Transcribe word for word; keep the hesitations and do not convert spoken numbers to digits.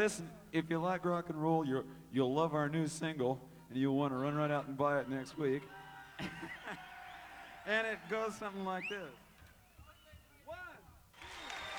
listen, if you like rock and roll, you're, you'll love our new single, and you'll want to run right out and buy it next week. And it goes something like this.